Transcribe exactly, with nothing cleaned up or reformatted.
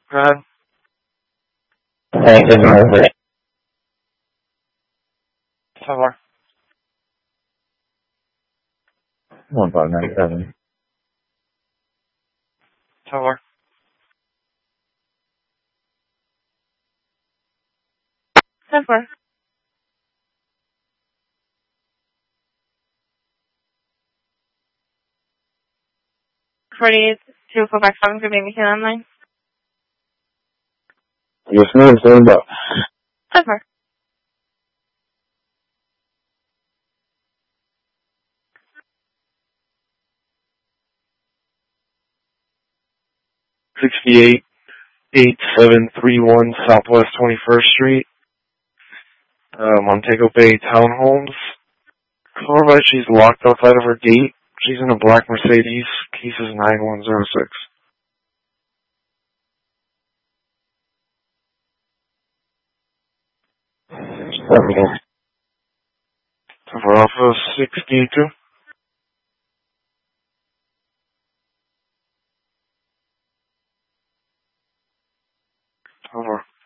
Go ahead. Thank you, Margaret. ten four. one five nine seven. ten four. ten four. forty-eight, two four five seven, good evening, online. Yes, ma'am. Stand up. ten four. sixty-eight, eight seven three one Southwest twenty-first Street, uh, Montego Bay Townhomes. Call her by, she's locked outside of her gate. She's in a black Mercedes. Case is nine one zero six. For Alpha sixty-two. Over.